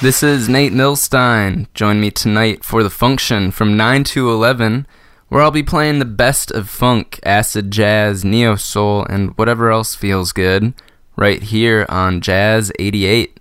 This is Nate Milstein. Join me tonight for The Function from 9 to 11, where I'll be playing the best of funk, acid jazz, neo-soul, and whatever else feels good, right here on Jazz 88.